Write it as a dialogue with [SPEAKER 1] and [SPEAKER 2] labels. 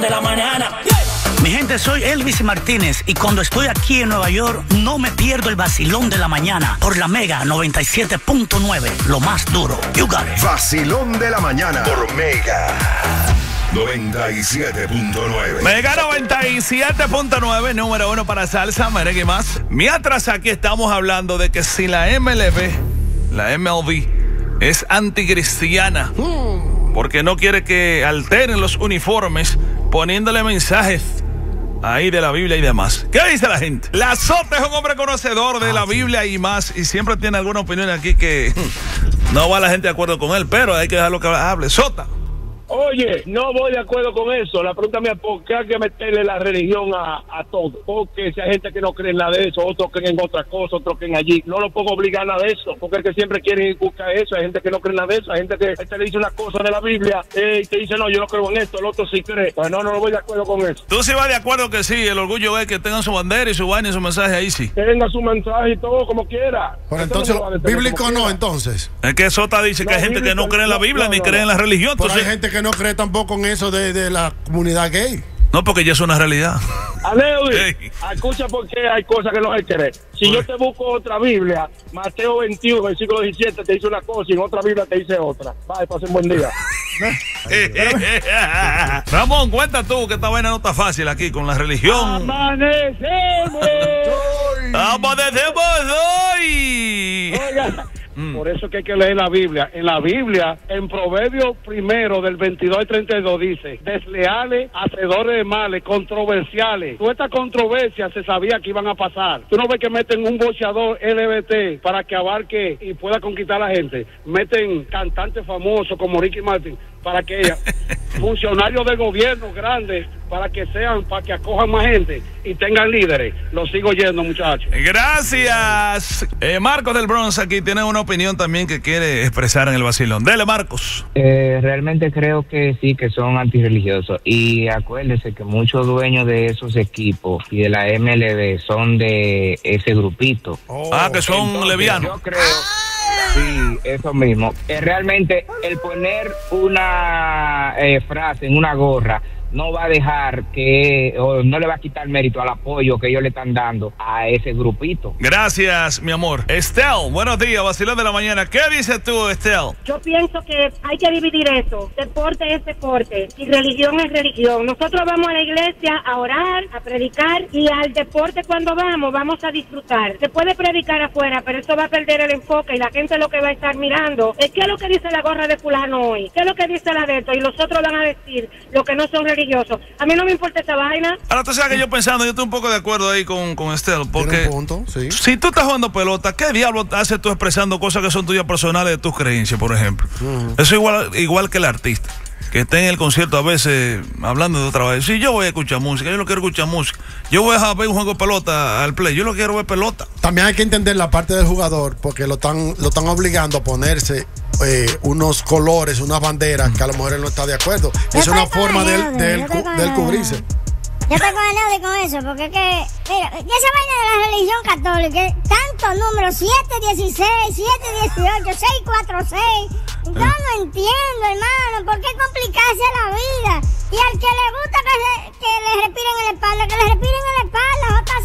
[SPEAKER 1] de la mañana.
[SPEAKER 2] Mi gente, soy Elvis Martínez y cuando estoy aquí en Nueva York no me pierdo el vacilón de la mañana por la Mega 97.9, lo más duro. You got it.
[SPEAKER 3] Vacilón de la mañana por Mega 97.9.
[SPEAKER 4] Mega 97.9, número 1 para salsa, merengue y más. Mientras aquí estamos hablando de que si la MLB es anticristiana, porque no quiere que alteren los uniformes poniéndole mensajes ahí de la Biblia y demás. ¿Qué dice la gente? La Sota es un hombre conocedor de la Biblia y más, y siempre tiene alguna opinión aquí que no va la gente de acuerdo con él, pero hay que dejarlo que hable. Sota.
[SPEAKER 5] Oye, no voy de acuerdo con eso. La pregunta mía, ¿por qué hay que meterle la religión a todo? Porque si hay gente que no cree en nada de eso, otros creen en otra cosa, otros creen allí. No lo puedo obligar a nada de eso, porque es que siempre quieren buscar eso. Hay gente que no cree en nada de eso, hay gente que le dice una cosa de la Biblia y te dice, no, yo no creo en esto, el otro sí cree. Pues no voy de acuerdo con eso.
[SPEAKER 4] ¿Tú sí vas de acuerdo que sí? El orgullo es que tengan su bandera y su vaina y su mensaje ahí, sí.
[SPEAKER 5] Tenga su mensaje y todo como quiera.
[SPEAKER 6] Pero entonces, bíblico no, entonces.
[SPEAKER 4] Es que Sota dice que hay gente que no cree en la Biblia ni cree en la religión.
[SPEAKER 6] Pero
[SPEAKER 4] entonces
[SPEAKER 6] hay gente que no cree tampoco en eso de la comunidad gay.
[SPEAKER 4] No, porque ya es una realidad.
[SPEAKER 5] Aleudy, escucha porque hay cosas que no hay que creer. Si yo te busco otra Biblia, Mateo 21, versículo 17, te dice una cosa y en otra Biblia te dice otra. Bye, pasen buen día.
[SPEAKER 4] Ramón, cuenta tú que esta vaina no está fácil aquí con la religión.
[SPEAKER 5] ¡Amanecemos!
[SPEAKER 4] ¡Amanecemos hoy!
[SPEAKER 5] Oiga, por eso que hay que leer la Biblia. En la Biblia, en Proverbios 1 del 22 al 32 dice, desleales, hacedores de males, controversiales. Todas estas controversias se sabía que iban a pasar. Tú no ves que meten un boxeador LGBT para que abarque y pueda conquistar a la gente. Meten cantantes famosos como Ricky Martin para que funcionarios del gobierno grandes para que acojan más gente y tengan líderes. Lo sigo oyendo, muchachos.
[SPEAKER 4] Gracias. Marcos del Bronx aquí tiene una opinión también que quiere expresar en el vacilón. Dele, Marcos.
[SPEAKER 7] Realmente creo que sí, que son antirreligiosos. Y acuérdese que muchos dueños de esos equipos y de la MLB son de ese grupito.
[SPEAKER 4] Que son entonces, levianos.
[SPEAKER 7] Yo creo... Sí, eso mismo. Realmente el poner una frase en una gorra no va a dejar o no le va a quitar mérito al apoyo que ellos le están dando a ese grupito.
[SPEAKER 4] Gracias, mi amor. Estel, buenos días, vacilón de la mañana. ¿Qué dices tú, Estel?
[SPEAKER 8] Yo pienso que hay que dividir eso. Deporte es deporte y religión es religión. Nosotros vamos a la iglesia a orar, a predicar, y al deporte cuando vamos a disfrutar. Se puede predicar afuera, pero eso va a perder el enfoque y la gente lo que va a estar mirando es qué es lo que dice la gorra de fulano hoy, qué es lo que dice la de esto, y los otros van a decir lo que no son religiosos. A mí no me importa esa vaina. Ahora
[SPEAKER 4] tú sabes que yo estoy un poco de acuerdo ahí con Estel, porque
[SPEAKER 6] punto, sí.
[SPEAKER 4] Si tú estás jugando pelota, ¿qué diablo haces tú expresando cosas que son tuyas personales de tus creencias, por ejemplo? Eso igual que el artista que está en el concierto a veces hablando de otra vez. Si yo voy a escuchar música, yo no quiero escuchar música. Yo voy a ver un juego de pelota al play, yo no quiero ver pelota.
[SPEAKER 6] También hay que entender la parte del jugador, porque lo están obligando a ponerse unos colores, unas banderas que a lo mejor él no está de acuerdo. Es una forma de él cubrirse.
[SPEAKER 9] Yo estoy con el con eso, porque es que, mira, esa vaina de la religión católica, tantos números, 716, 718, 646, yo no entiendo, hermano, ¿por qué complicarse la vida? Y al que le gusta que le respiren en la espalda, que le respiren en la espalda,